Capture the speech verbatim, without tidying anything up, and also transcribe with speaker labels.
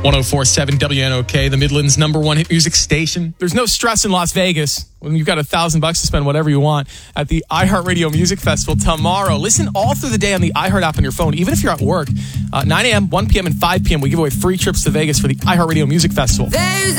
Speaker 1: one oh four point seven W N O K, the Midland's number one hit music station.
Speaker 2: There's no stress in Las Vegas when you've got a thousand bucks to spend whatever you want at the iHeartRadio Music Festival tomorrow. Listen all through the day on the iHeart app on your phone, even if you're at work. Uh, nine a.m., one p.m., and five p.m. we give away free trips to Vegas for the iHeartRadio Music Festival.
Speaker 3: There's